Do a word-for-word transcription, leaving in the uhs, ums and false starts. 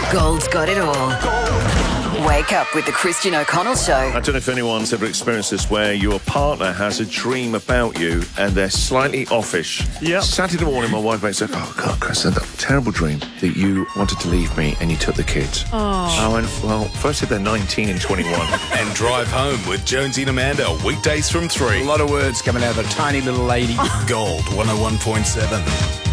Gold's got it all. Wake up with the Christian O'Connell Show. I don't know if anyone's ever experienced this, where your partner has a dream about you and they're slightly offish. Yep. Saturday morning, my wife makes like, oh, God, Chris, I had that terrible dream that you wanted to leave me and you took the kids. Oh. I went, well, first they're nineteen and twenty-one. And Drive Home with Jonesy and Amanda, weekdays from three. A lot of words coming out of a tiny little lady. Gold one oh one point seven.